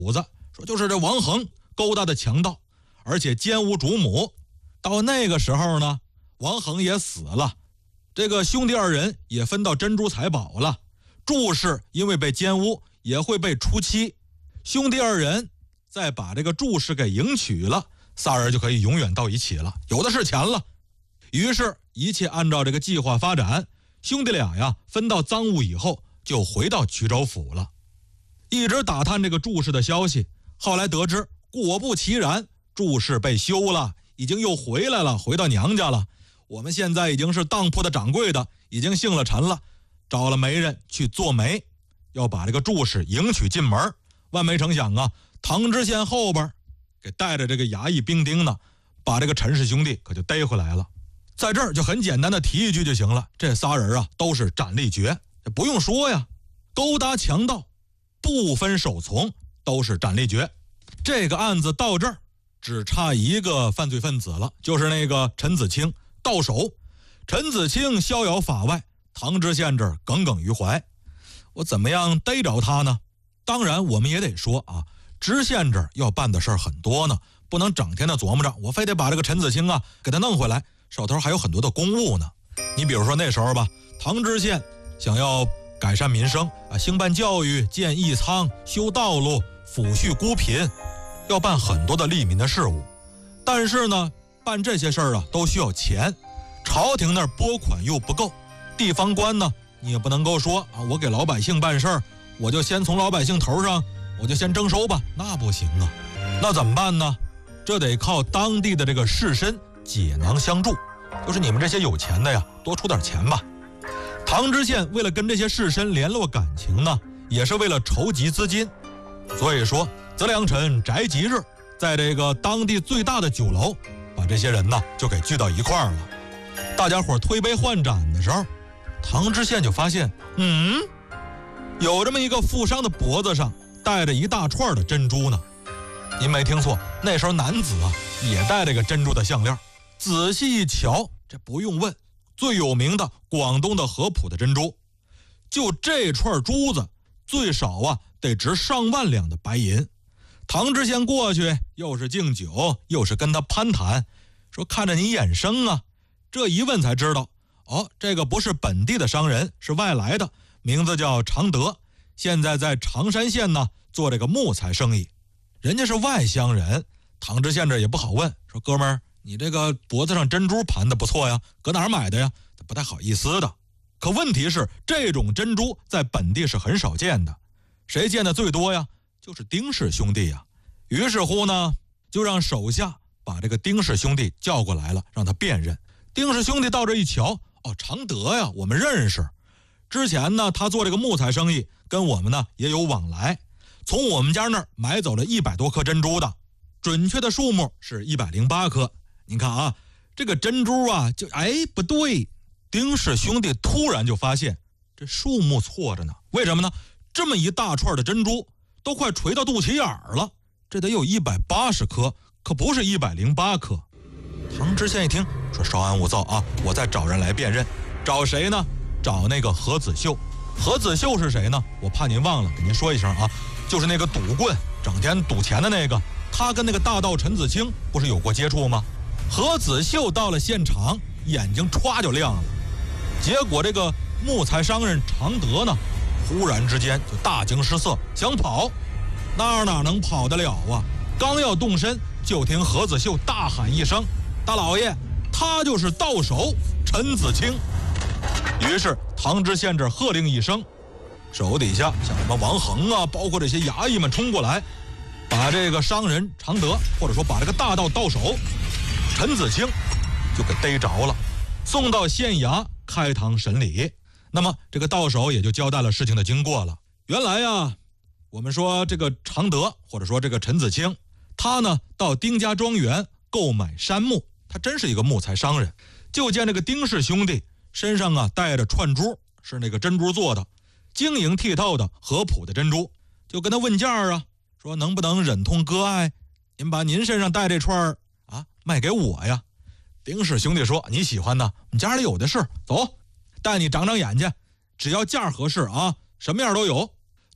主子，说就是这王恒勾搭的强盗，而且奸污主母。到那个时候呢，王恒也死了，这个兄弟二人也分到珍珠财宝了，祝氏因为被奸污也会被出妻，兄弟二人再把这个祝氏给迎娶了，仨人就可以永远到一起了，有的是钱了。于是一切按照这个计划发展，兄弟俩呀分到赃物以后就回到衢州府了，一直打探这个祝氏的消息。后来得知果不其然，祝氏被休了，已经又回来了，回到娘家了。我们现在已经是当铺的掌柜的，已经姓了陈了，找了媒人去做媒，要把这个祝氏迎娶进门。万没成想啊，唐知县后边给带着这个衙役兵丁呢，把这个陈氏兄弟可就逮回来了。在这儿就很简单的提一句就行了，这仨人啊都是斩立决，不用说呀，勾搭强盗不分首从，都是斩立决。这个案子到这儿只差一个犯罪分子了，就是那个陈子清到手。陈子清逍遥法外，唐知县这儿耿耿于怀，我怎么样逮着他呢？当然我们也得说啊，知县这儿要办的事儿很多呢，不能整天的琢磨着我非得把这个陈子清啊给他弄回来，手头还有很多的公务呢。你比如说那时候吧，唐知县想要改善民生啊，兴办教育，建义仓，修道路，抚恤孤贫，要办很多的利民的事务。但是呢，办这些事儿啊都需要钱，朝廷那儿拨款又不够，地方官呢你也不能够说啊，我给老百姓办事儿，我就先从老百姓头上我就先征收吧，那不行啊。那怎么办呢？这得靠当地的这个士绅解囊相助，就是你们这些有钱的呀，多出点钱吧。唐知县为了跟这些士绅联络感情呢，也是为了筹集资金，所以说择良辰宅吉日，在这个当地最大的酒楼，把这些人呢就给聚到一块儿了。大家伙推杯换盏的时候，唐知县就发现，有这么一个富商的脖子上戴着一大串的珍珠呢。您没听错，那时候男子啊也戴这个珍珠的项链。仔细一瞧，这不用问，最有名的广东的合浦的珍珠，就这串珠子最少啊得值上万两的白银。唐知县过去又是敬酒又是跟他攀谈，说看着你眼生啊。这一问才知道，这个不是本地的商人，是外来的，名字叫常德，现在在常山县呢做这个木材生意。人家是外乡人，唐知县这也不好问，说哥们儿，你这个脖子上珍珠盘的不错呀，搁哪儿买的呀？不太好意思的。可问题是这种珍珠在本地是很少见的，谁见的最多呀？就是丁氏兄弟呀。于是乎呢，就让手下把这个丁氏兄弟叫过来了，让他辨认。丁氏兄弟到这一瞧，常德呀，我们认识。之前呢，他做这个木材生意，跟我们呢也有往来，从我们家那儿买走了100多颗珍珠的，准确的数目是108颗。您看啊，这个珍珠啊，就不对。丁氏兄弟突然就发现这数目错着呢。为什么呢？这么一大串的珍珠都快垂到肚脐眼儿了，这得有180颗，可不是108颗。唐知县一听说稍安勿躁啊，我再找人来辨认。找谁呢？找那个何子秀。何子秀是谁呢？我怕您忘了，给您说一声啊，就是那个赌棍，整天赌钱的那个。他跟那个大盗陈子清不是有过接触吗？何子秀到了现场，眼睛歘就亮了。结果这个木材商人常德呢，忽然之间就大惊失色，想跑，哪能跑得了啊？刚要动身，就听何子秀大喊一声：“大老爷，他就是盗手陈子清！”于是唐知县这喝令一声，手底下像什么王恒啊，包括这些衙役们冲过来，把这个商人常德，或者说把这个大盗盗手陈子清就给逮着了，送到县衙开堂审理。那么这个盗手也就交代了事情的经过了。原来啊，我们说这个常德或者说这个陈子清，他呢到丁家庄园购买杉木，他真是一个木材商人。就见这个丁氏兄弟身上啊带着串珠，是那个珍珠做的，晶莹剔透的合浦的珍珠，就跟他问价啊，说能不能忍痛割爱，您把您身上带这串啊卖给我呀。丁氏兄弟说，你喜欢呢，我们家里有的是，走，带你长长眼睛，只要价合适啊，什么样都有。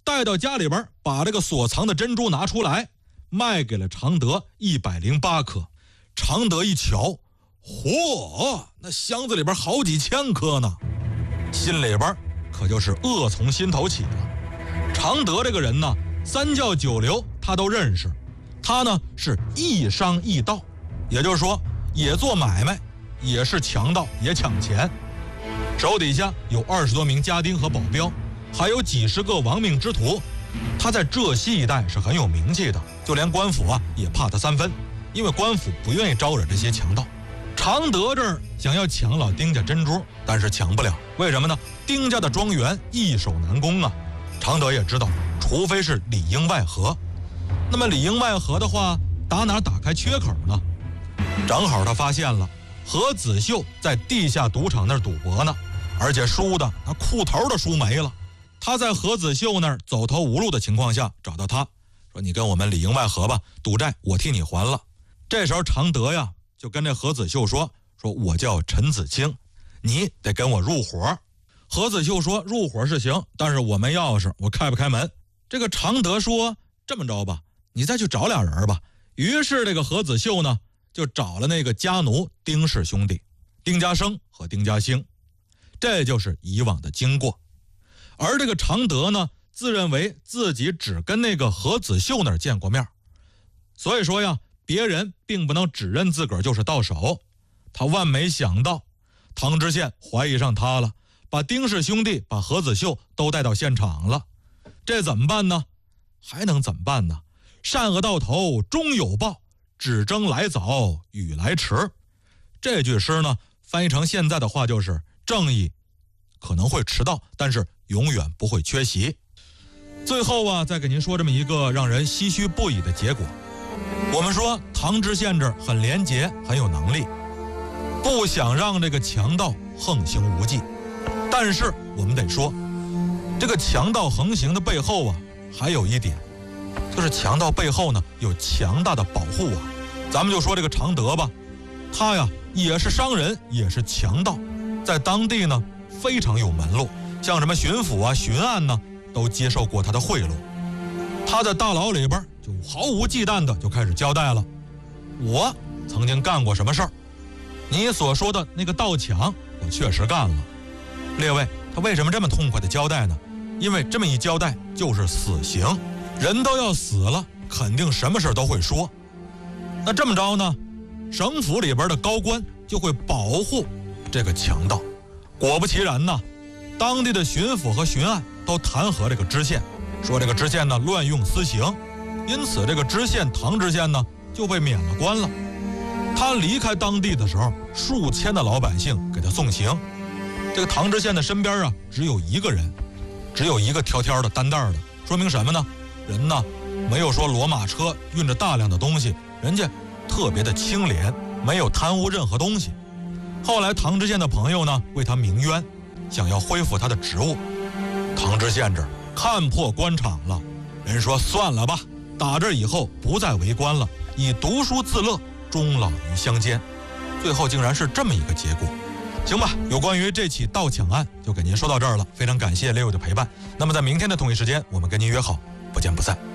带到家里边，把这个所藏的珍珠拿出来，卖给了常德108颗。常德一瞧，嚯，那箱子里边好几千颗呢，心里边可就是恶从心头起了。常德这个人呢，三教九流他都认识，他呢是一商一盗，也就是说也做买卖，也是强盗，也抢钱。手底下有20多名家丁和保镖，还有几十个亡命之徒。他在浙西一带是很有名气的，就连官府也怕他3分，因为官府不愿意招惹这些强盗。常德这儿想要抢老丁家珍珠，但是抢不了，为什么呢？丁家的庄园易守难攻啊。常德也知道，除非是里应外合。那么里应外合的话，打哪打开缺口呢？正好他发现了何子秀在地下赌场那儿赌博呢，而且输的那裤头都输没了。他在何子秀那儿走投无路的情况下找到他，说你跟我们里应外合吧，赌债我替你还了。这时候常德呀就跟这何子秀说我叫陈子清，你得跟我入伙。何子秀说入伙是行，但是我没钥匙，我开不开门。这个常德说这么着吧，你再去找俩人吧。于是这个何子秀呢就找了那个家奴丁氏兄弟，丁家生和丁家兴，这就是以往的经过。而这个常德呢，自认为自己只跟那个何子秀那儿见过面，所以说呀，别人并不能指认自个儿就是到手。他万没想到，唐知县怀疑上他了，把丁氏兄弟、把何子秀都带到现场了。这怎么办呢？还能怎么办呢？善恶到头终有报，只争来早雨来迟。这句诗呢，翻译成现在的话就是正义可能会迟到，但是永远不会缺席。最后再给您说这么一个让人唏嘘不已的结果。我们说唐知县这很廉洁，很有能力，不想让这个强盗横行无忌。但是我们得说，这个强盗横行的背后还有一点，就是强盗背后呢有强大的保护咱们就说这个常德吧，他呀也是商人，也是强盗，在当地呢非常有门路，像什么巡抚巡案呢都接受过他的贿赂。他在大牢里边就毫无忌惮的就开始交代了，我曾经干过什么事儿，你所说的那个盗抢我确实干了。列位，他为什么这么痛快的交代呢？因为这么一交代就是死刑，人都要死了，肯定什么事都会说。那这么着呢，省府里边的高官就会保护这个强盗。果不其然呢，当地的巡抚和巡案都弹劾这个知县，说这个知县呢乱用私刑，因此这个知县唐知县呢就被免了官了。他离开当地的时候，数千的老百姓给他送行。这个唐知县的身边只有一个人，只有一个挑挑的担担的，说明什么呢？人呢没有说骡马车运着大量的东西，人家特别的清廉，没有贪污任何东西。后来唐知县的朋友呢为他鸣冤，想要恢复他的职务。唐知县这儿看破官场了，人说算了吧，打这以后不再为官了，以读书自乐，终老于乡间。最后竟然是这么一个结果。行吧，有关于这起盗抢案就给您说到这儿了，非常感谢列位的陪伴。那么在明天的同一时间，我们跟您约好，不见不散。